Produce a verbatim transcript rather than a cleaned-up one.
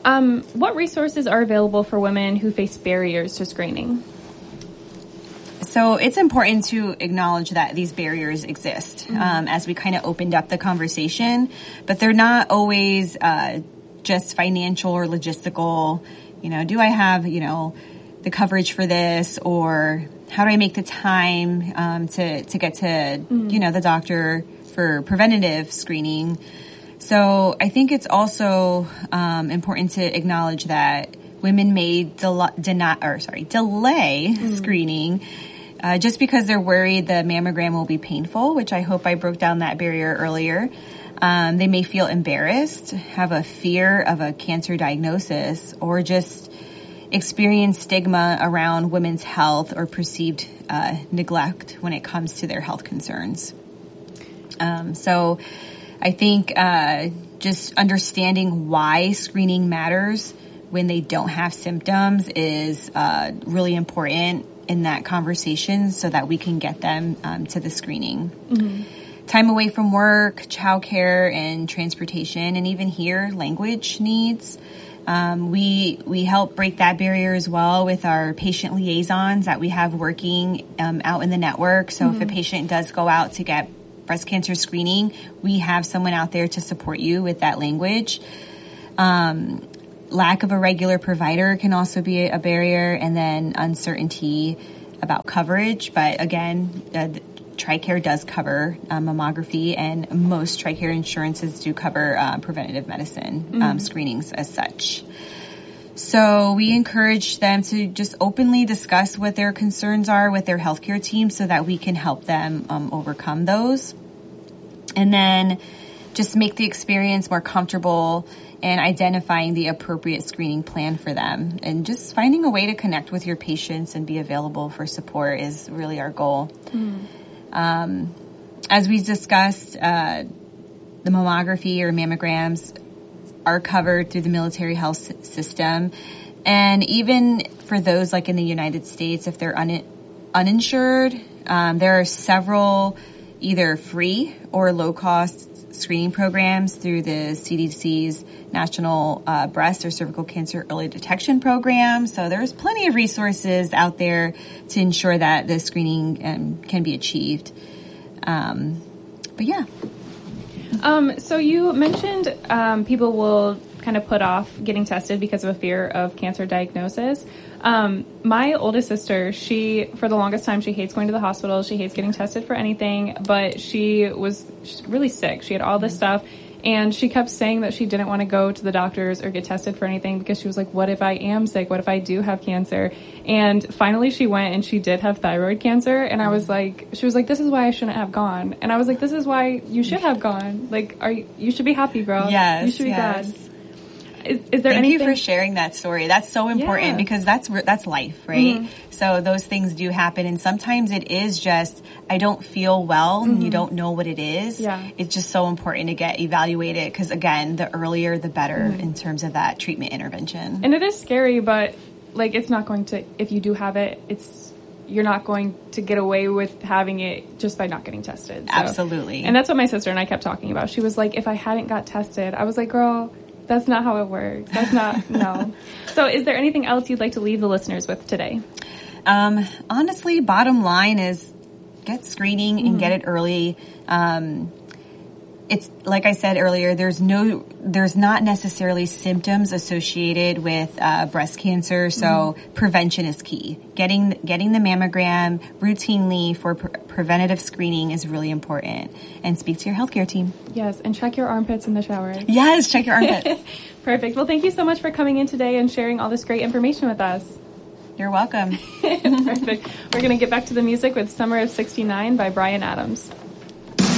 Um, what resources are available for women who face barriers to screening? So it's important to acknowledge that these barriers exist, mm-hmm. um, as we kind of opened up the conversation, but they're not always uh, just financial or logistical. You know, do I have, you know, the coverage for this, or how do I make the time um, to, to get to, mm-hmm. you know, the doctor for preventative screening? So I think it's also um, important to acknowledge that women may del- deny, or sorry, delay mm-hmm. screening uh, just because they're worried the mammogram will be painful, which I hope I broke down that barrier earlier. Um, they may feel embarrassed, have a fear of a cancer diagnosis, or just experience stigma around women's health or perceived uh, neglect when it comes to their health concerns. Um, so I think uh, just understanding why screening matters when they don't have symptoms is uh, really important in that conversation so that we can get them um, to the screening. Mm-hmm. Time away from work, childcare, and transportation, and even here, language needs. Um, we we help break that barrier as well with our patient liaisons that we have working um, out in the network. So mm-hmm. if a patient does go out to get breast cancer screening, we have someone out there to support you with that language. Um, lack of a regular provider can also be a barrier, and then uncertainty about coverage. But again, uh, TRICARE does cover uh, mammography, and most TRICARE insurances do cover uh, preventative medicine mm-hmm. um, screenings as such. So we encourage them to just openly discuss what their concerns are with their healthcare team so that we can help them um, overcome those. And then just make the experience more comfortable and identifying the appropriate screening plan for them. And just finding a way to connect with your patients and be available for support is really our goal. Mm. Um, as we discussed, uh, the mammography or mammograms are covered through the military health system. And even for those like in the United States, if they're un- uninsured, um, there are several either free or low-cost screening programs through the C D C's National uh, Breast or Cervical Cancer Early Detection Program. So there's plenty of resources out there to ensure that the screening um, can be achieved. Um, but yeah. Um, so you mentioned um, people will kind of put off getting tested because of a fear of cancer diagnosis. Um, my oldest sister, she, for the longest time, she hates going to the hospital. She hates getting tested for anything, but she was really sick. She had all this stuff, and she kept saying that she didn't want to go to the doctors or get tested for anything because she was like, what if I am sick? What if I do have cancer? And finally she went and she did have thyroid cancer. And I was like, she was like, this is why I shouldn't have gone. And I was like, this is why you should have gone. Like, are you, you should be happy, girl. Yes. You should be yes. glad. Is, is there Thank anything? you for sharing that story. That's so important Yeah. because that's that's life, right? Mm-hmm. So those things do happen, and sometimes it is just I don't feel well, mm-hmm. and you don't know what it is. Yeah. It's just so important to get evaluated because again, the earlier the better mm-hmm. in terms of that treatment intervention. And it is scary, but like it's not going to. If you do have it, it's you're not going to get away with having it just by not getting tested. So. Absolutely. And that's what my sister and I kept talking about. She was like, if I hadn't got tested, I was like, girl. That's not how it works. That's not, no. So is there anything else you'd like to leave the listeners with today? Um, honestly, bottom line is get screening and mm-hmm. get it early. Um, it's like I said earlier, there's no, there's not necessarily symptoms associated with uh, breast cancer. So mm-hmm. prevention is key. Getting, getting the mammogram routinely for pre- preventative screening is really important. And speak to your healthcare team. Yes, and check your armpits in the shower. Yes, check your armpits. Perfect. Well, thank you so much for coming in today and sharing all this great information with us. You're welcome. Perfect. We're going to get back to the music with Summer of sixty-nine by Bryan Adams.